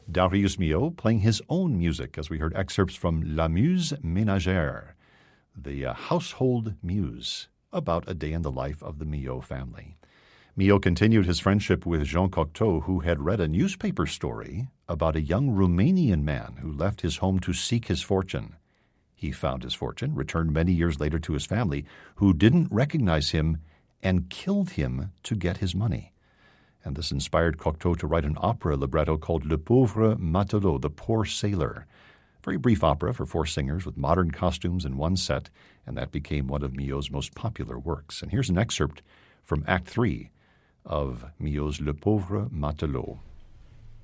Darius Milhaud playing his own music as we heard excerpts from La Muse Ménagère, the household muse, about a day in the life of the Milhaud family. Milhaud continued his friendship with Jean Cocteau, who had read a newspaper story about a young Romanian man who left his home to seek his fortune. He found his fortune, returned many years later to his family, who didn't recognize him and killed him to get his money. And this inspired Cocteau to write an opera libretto called Le Pauvre Matelot, The Poor Sailor. Very brief opera for 4 singers with modern costumes in one set, and that became one of Milhaud's most popular works. And here's an excerpt from Act 3 of Milhaud's Le Pauvre Matelot.